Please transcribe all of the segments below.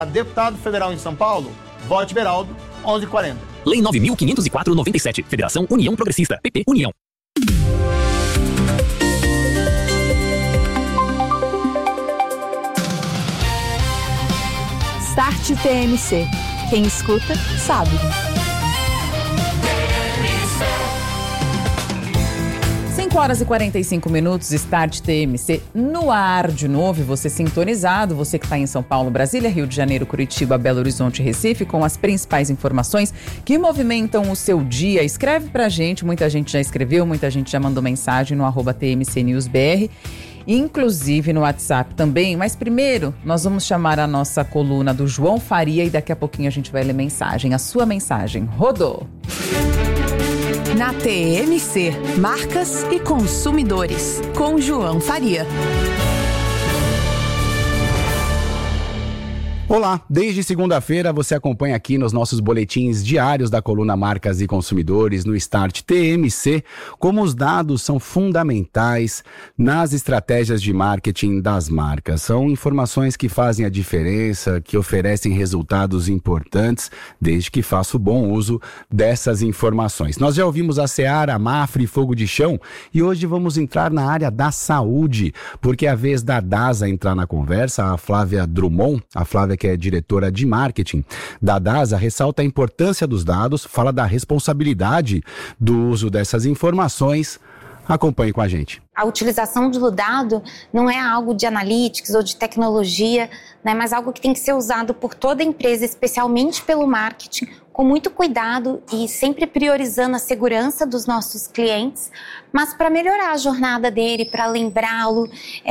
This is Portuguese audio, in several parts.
Deputado federal em São Paulo, vote Beraldo, 1140. Lei 9.504/97. Federação União Progressista. PP União. Start TMC. Quem escuta, sabe. 5h45, Start TMC no ar de novo, você sintonizado, você que está em São Paulo, Brasília, Rio de Janeiro, Curitiba, Belo Horizonte, Recife, com as principais informações que movimentam o seu dia. Escreve pra gente, muita gente já escreveu, muita gente já mandou mensagem no @TMCNewsBR, inclusive no WhatsApp também, mas primeiro nós vamos chamar a nossa coluna do João Faria e daqui a pouquinho a gente vai ler mensagem, a sua mensagem. Rodou! Na TMC, Marcas e Consumidores, com João Faria. Olá, desde segunda-feira você acompanha aqui nos nossos boletins diários da coluna Marcas e Consumidores no Start TMC, como os dados são fundamentais nas estratégias de marketing das marcas. São informações que fazem a diferença, que oferecem resultados importantes, desde que faça o bom uso dessas informações. Nós já ouvimos a Seara, a Mafra e Fogo de Chão e hoje vamos entrar na área da saúde, porque é a vez da DASA entrar na conversa. A Flávia Drummond, que é diretora de marketing da DASA, ressalta a importância dos dados, fala da responsabilidade do uso dessas informações. Acompanhe com a gente. A utilização do dado não é algo de analytics ou de tecnologia, né, mas algo que tem que ser usado por toda empresa, especialmente pelo marketing, com muito cuidado e sempre priorizando a segurança dos nossos clientes, mas para melhorar a jornada dele, para lembrá-lo.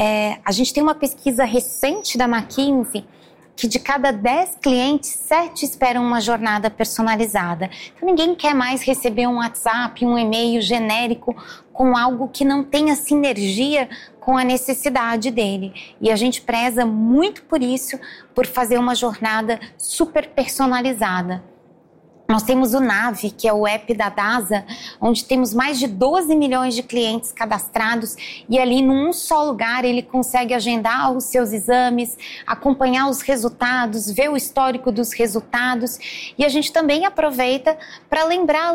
A gente tem uma pesquisa recente da McKinsey que de cada 10 clientes, 7 esperam uma jornada personalizada. Então ninguém quer mais receber um WhatsApp, um e-mail genérico com algo que não tenha sinergia com a necessidade dele. E a gente preza muito por isso, por fazer uma jornada super personalizada. Nós temos o Nave, que é o app da DASA, onde temos mais de 12 milhões de clientes cadastrados e ali num só lugar ele consegue agendar os seus exames, acompanhar os resultados, ver o histórico dos resultados e a gente também aproveita para lembrar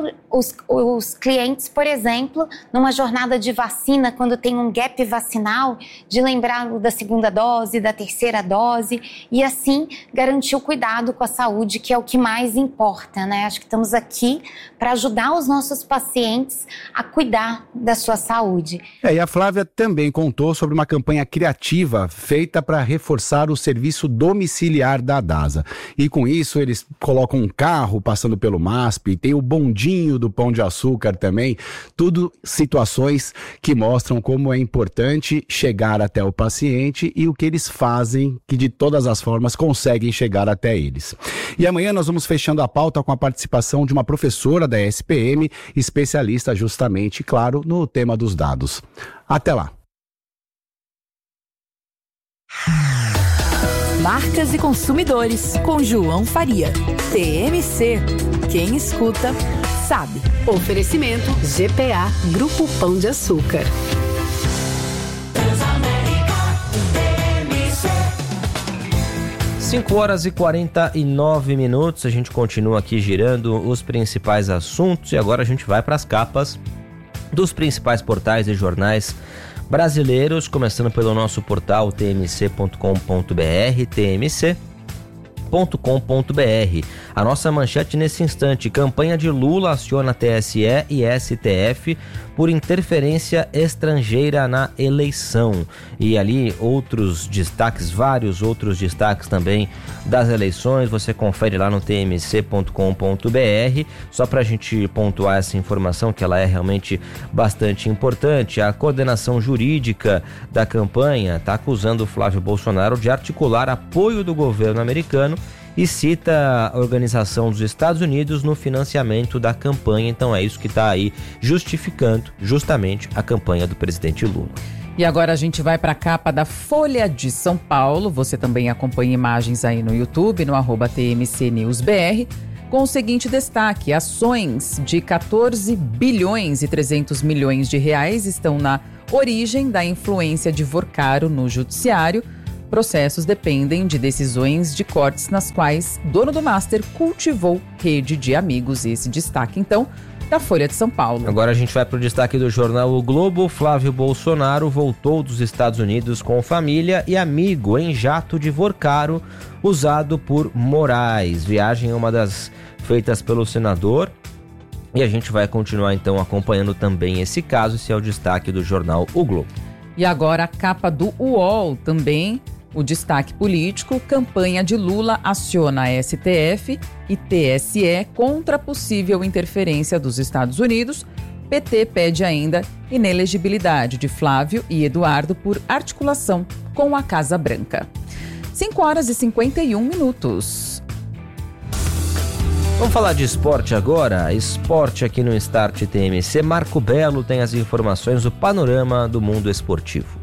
os clientes, por exemplo, numa jornada de vacina, quando tem um gap vacinal, de lembrá-lo da segunda dose, da terceira dose e assim garantir o cuidado com a saúde, que é o que mais importa, né? Acho que estamos aqui para ajudar os nossos pacientes a cuidar da sua saúde. E a Flávia também contou sobre uma campanha criativa feita para reforçar o serviço domiciliar da DASA. E com isso eles colocam um carro passando pelo MASP, tem o bondinho do Pão de Açúcar também, tudo situações que mostram como é importante chegar até o paciente e o que eles fazem, que de todas as formas conseguem chegar até eles. E amanhã nós vamos fechando a pauta com a participação de uma professora da SPM, especialista justamente, claro, no tema dos dados. Até lá. Marcas e Consumidores, com João Faria. TMC. Quem escuta, sabe. Oferecimento GPA, Grupo Pão de Açúcar. 5h49, a gente continua aqui girando os principais assuntos e agora a gente vai para as capas dos principais portais e jornais brasileiros, começando pelo nosso portal tmc.com.br, tmc.com.br. A nossa manchete nesse instante: campanha de Lula aciona TSE e STF por interferência estrangeira na eleição. E ali outros destaques, vários outros destaques também das eleições, você confere lá no tmc.com.br. Só para a gente pontuar essa informação, que ela é realmente bastante importante, a coordenação jurídica da campanha está acusando o Flávio Bolsonaro de articular apoio do governo americano e cita a Organização dos Estados Unidos no financiamento da campanha. Então é isso que está aí justificando justamente a campanha do presidente Lula. E agora a gente vai para a capa da Folha de São Paulo. Você também acompanha imagens aí no YouTube, no @TMCNewsBR, com o seguinte destaque: ações de 14 bilhões e 300 milhões de reais estão na origem da influência de Vorcaro no judiciário. processos dependem de decisões de cortes nas quais dono do Master cultivou rede de amigos. Esse destaque, então, da Folha de São Paulo. Agora a gente vai para o destaque do jornal O Globo. Flávio Bolsonaro voltou dos Estados Unidos com família e amigo em jato de Vorcaro, usado por Moraes. Viagem é uma das feitas pelo senador. E a gente vai continuar, então, acompanhando também esse caso. Esse é o destaque do jornal O Globo. E agora a capa do UOL também, o destaque político. Campanha de Lula aciona a STF e TSE contra possível interferência dos Estados Unidos. PT pede ainda inelegibilidade de Flávio e Eduardo por articulação com a Casa Branca. 5h51. Vamos falar de esporte agora. Esporte aqui no Start TMC. Marco Belo tem as informações, o panorama do mundo esportivo.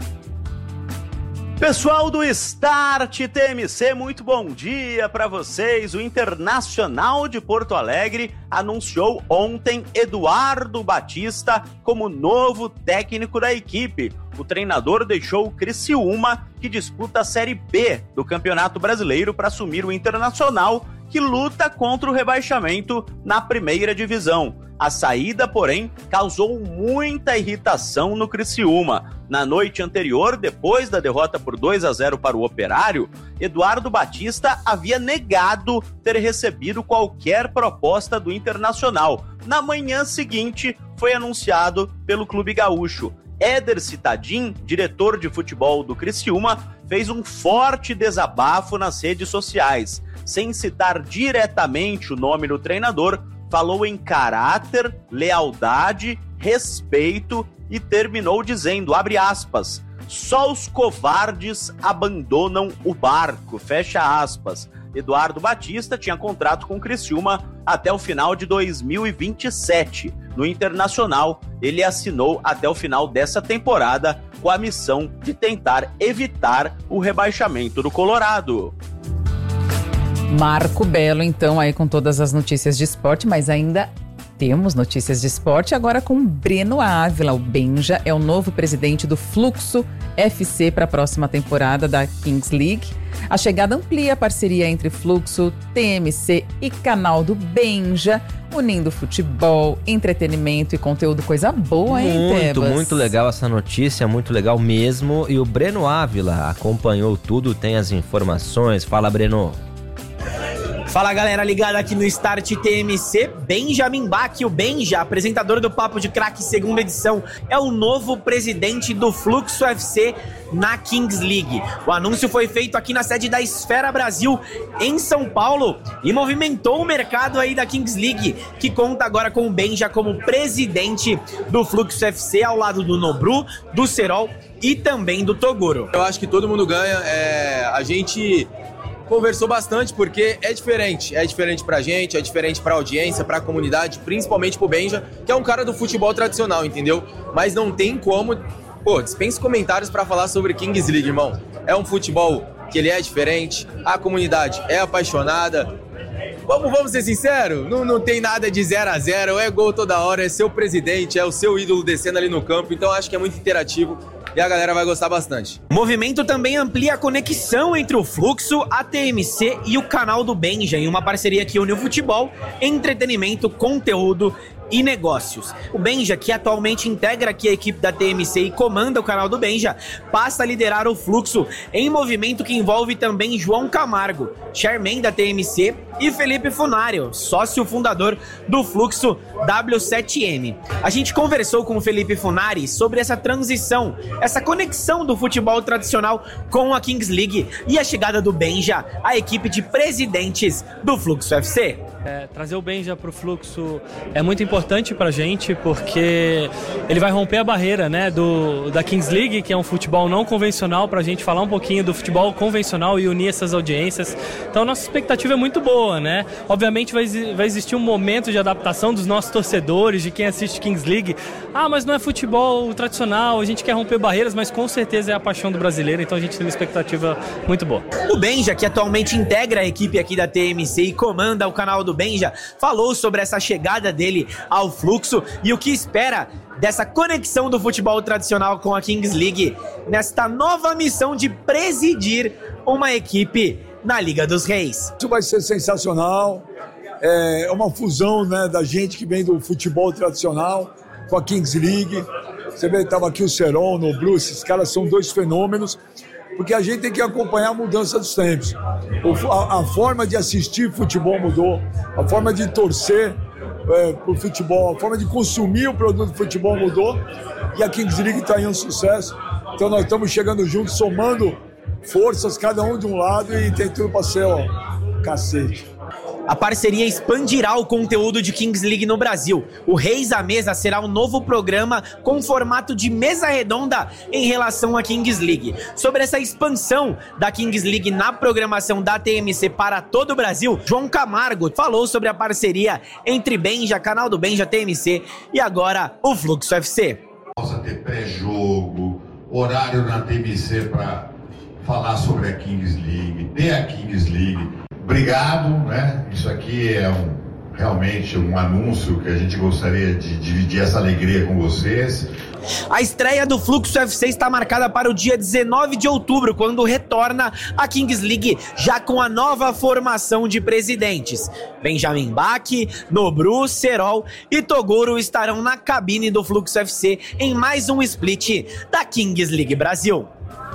Pessoal do Start TMC, muito bom dia para vocês. O Internacional de Porto Alegre anunciou ontem Eduardo Batista como novo técnico da equipe. O treinador deixou o Criciúma, que disputa a Série B do Campeonato Brasileiro, para assumir o Internacional, que luta contra o rebaixamento na primeira divisão. A saída, porém, causou muita irritação no Criciúma. Na noite anterior, depois da derrota por 2-0 para o Operário, Eduardo Batista havia negado ter recebido qualquer proposta do Internacional. Na manhã seguinte, foi anunciado pelo Clube Gaúcho. Éder Citadin, diretor de futebol do Criciúma, fez um forte desabafo nas redes sociais. Sem citar diretamente o nome do treinador, falou em caráter, lealdade, respeito e terminou dizendo, abre aspas, só os covardes abandonam o barco, fecha aspas. Eduardo Batista tinha contrato com o Criciúma até o final de 2027. No Internacional, ele assinou até o final dessa temporada com a missão de tentar evitar o rebaixamento do Colorado. Marco Belo, então, aí com todas as notícias de esporte, mas ainda temos notícias de esporte agora com Breno Ávila. O Benja é o novo presidente do Fluxo FC para a próxima temporada da Kings League. A chegada amplia a parceria entre Fluxo, TMC e canal do Benja, unindo futebol, entretenimento e conteúdo. Coisa boa, hein, Tebas? Muito legal essa notícia, muito legal mesmo. E o Breno Ávila acompanhou tudo, tem as informações. Fala, Breno. Fala, galera ligada aqui no Start TMC. Benjamin Bach, o Benja, apresentador do Papo de Craque segunda edição, é o novo presidente do Fluxo FC na Kings League. O anúncio foi feito aqui na sede da Esfera Brasil, em São Paulo, e movimentou o mercado aí da Kings League, que conta agora com o Benja como presidente do Fluxo FC, ao lado do Nobru, do Serol e também do Toguro. Eu acho que todo mundo ganha. A gente conversou bastante porque é diferente pra gente, é diferente pra audiência, pra comunidade, principalmente pro Benja, que é um cara do futebol tradicional, entendeu? Mas não tem como, dispensa comentários pra falar sobre Kings League, irmão. É um futebol que ele é diferente, a comunidade é apaixonada. Vamos ser sinceros, não tem nada de 0-0, é gol toda hora, é seu presidente, é o seu ídolo descendo ali no campo, então acho que é muito interativo. E a galera vai gostar bastante. O movimento também amplia a conexão entre o Fluxo, a TMC e o canal do Benja, em uma parceria que une o futebol, entretenimento, conteúdo e negócios. O Benja, que atualmente integra aqui a equipe da TMC e comanda o canal do Benja, passa a liderar o Fluxo em movimento que envolve também João Camargo, chairman da TMC, e Felipe Funário, sócio fundador do Fluxo W7M. A gente conversou com o Felipe Funari sobre essa transição, essa conexão do futebol tradicional com a Kings League e a chegada do Benja à equipe de presidentes do Fluxo FC. Trazer o Benja para o Fluxo é muito importante para a gente, porque ele vai romper a barreira, né, da Kings League, que é um futebol não convencional, para a gente falar um pouquinho do futebol convencional e unir essas audiências. Então, nossa expectativa é muito boa, né? Obviamente vai existir um momento de adaptação dos nossos torcedores, de quem assiste Kings League. Mas não é futebol tradicional, a gente quer romper barreiras, mas com certeza é a paixão do brasileiro, então a gente tem uma expectativa muito boa. O Benja, que atualmente integra a equipe aqui da TMC e comanda o canal do do Benja, falou sobre essa chegada dele ao Fluxo e o que espera dessa conexão do futebol tradicional com a Kings League nesta nova missão de presidir uma equipe na Liga dos Reis. Isso vai ser sensacional, é uma fusão, né, da gente que vem do futebol tradicional com a Kings League. Você vê, estava aqui o Seron, o Blue, esses caras são dois fenômenos, porque a gente tem que acompanhar a mudança dos tempos. A forma de assistir futebol mudou, a forma de torcer por futebol, a forma de consumir o produto de futebol mudou, e a Kings League está aí um sucesso. Então nós estamos chegando juntos, somando forças, cada um de um lado, e tem tudo para ser, cacete. A parceria expandirá o conteúdo de Kings League no Brasil. O Reis à Mesa será um novo programa com formato de mesa redonda em relação à Kings League. Sobre essa expansão da Kings League na programação da TMC para todo o Brasil, João Camargo falou sobre a parceria entre Benja, canal do Benja, TMC e agora o Fluxo FC. Possa ter pré-jogo, horário na TMC para falar sobre a Kings League, ter a Kings League. Obrigado, né? Isso aqui é realmente um anúncio que a gente gostaria de dividir essa alegria com vocês. A estreia do Fluxo FC está marcada para o dia 19 de outubro, quando retorna a Kings League, já com a nova formação de presidentes. Benjamin Bach, Nobru, Serol e Toguro estarão na cabine do Fluxo FC em mais um split da Kings League Brasil.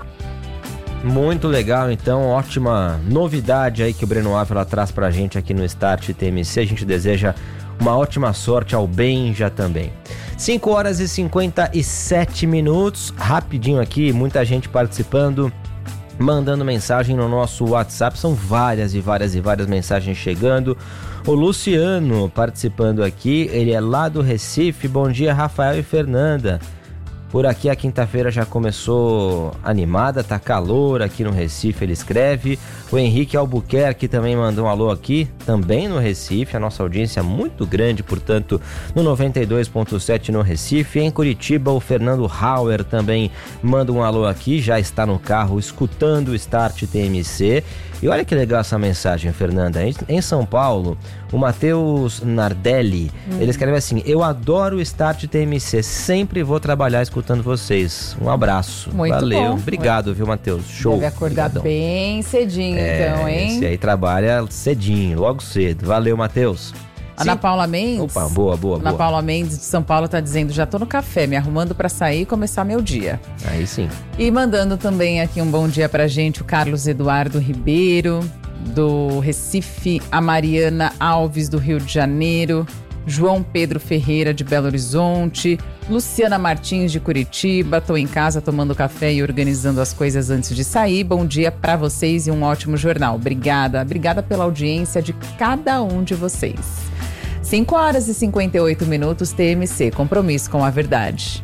Muito legal, então, ótima novidade aí que o Breno Ávila traz pra gente aqui no Start TMC. A gente deseja uma ótima sorte ao Benja também. 5 horas e 57 minutos, rapidinho aqui, muita gente participando, mandando mensagem no nosso WhatsApp, são várias mensagens chegando. O Luciano participando aqui, ele é lá do Recife. Bom dia, Rafael e Fernanda. Por aqui a quinta-feira já começou animada, tá calor aqui no Recife, ele escreve. O Henrique Albuquerque também mandou um alô aqui, também no Recife. A nossa audiência é muito grande, portanto, no 92.7 no Recife. Em Curitiba, o Fernando Hauer também manda um alô aqui, já está no carro escutando o Start TMC. E olha que legal essa mensagem, Fernanda. Em São Paulo, o Matheus Nardelli, ele escreve assim: eu adoro o Start TMC, sempre vou trabalhar escutando vocês. Um abraço. Muito Valeu. bom. Obrigado, viu, Matheus? Show. Deve acordar Obrigadão. Bem cedinho, então, hein? Esse aí trabalha cedinho, logo cedo. Valeu, Matheus. Ana Paula Mendes. Opa, boa. Ana Paula Mendes de São Paulo tá dizendo: já tô no café, me arrumando pra sair e começar meu dia. Aí sim. E mandando também aqui um bom dia pra gente o Carlos Eduardo Ribeiro, do Recife, a Mariana Alves, do Rio de Janeiro, João Pedro Ferreira, de Belo Horizonte, Luciana Martins, de Curitiba. Tô em casa tomando café e organizando as coisas antes de sair. Bom dia pra vocês e um ótimo jornal. Obrigada pela audiência de cada um de vocês. 5 horas e 58 minutos, TMC, compromisso com a verdade.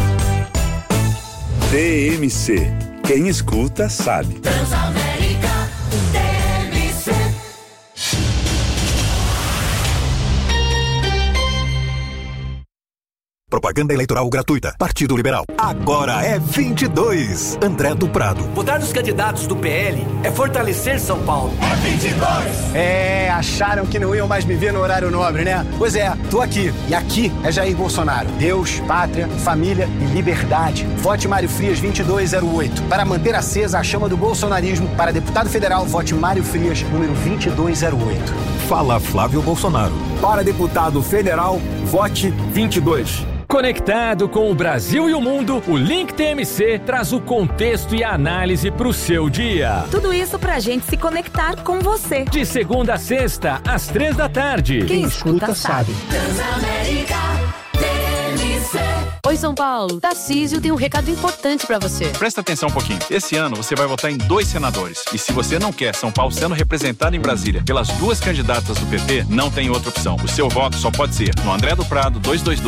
TMC, quem escuta sabe. Transamérica, TMC. Propaganda eleitoral gratuita. Partido Liberal. Agora é 22. André do Prado. Votar nos candidatos do PL é fortalecer São Paulo. É 22. Acharam que não iam mais me ver no horário nobre, né? Pois é, tô aqui. E aqui é Jair Bolsonaro. Deus, pátria, família e liberdade. Vote Mário Frias 2208. Para manter acesa a chama do bolsonarismo, para deputado federal, vote Mário Frias, número 2208. Fala Flávio Bolsonaro. Para deputado federal, vote 22. Conectado com o Brasil e o mundo, o Link TMC traz o contexto e a análise para o seu dia. Tudo isso pra gente se conectar com você. De segunda a sexta, às 3 da tarde. Quem escuta sabe. Transamérica, TMC. Oi, São Paulo. Tarcísio tem um recado importante pra você. Presta atenção um pouquinho. Esse ano você vai votar em 2 senadores. E se você não quer São Paulo sendo representado em Brasília pelas 2 candidatas do PT, não tem outra opção. O seu voto só pode ser no André do Prado 222